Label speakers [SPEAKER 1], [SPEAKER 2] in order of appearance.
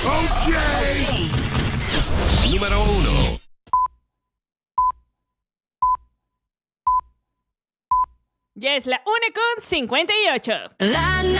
[SPEAKER 1] Okay. Número 1.
[SPEAKER 2] Ya es la 1:58.
[SPEAKER 3] La